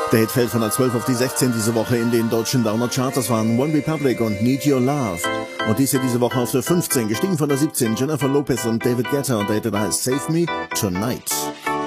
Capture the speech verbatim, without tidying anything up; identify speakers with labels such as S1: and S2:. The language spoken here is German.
S1: Der Hit fällt von der zwölf auf die sechzehn diese Woche in den deutschen Downer Charts. Das waren One Republic und Need Your Love. Und dies hier diese Woche auf der fünfzehn, gestiegen von der siebzehn, Jennifer Lopez und David Guetta. Und der Hit heißt Save Me Tonight.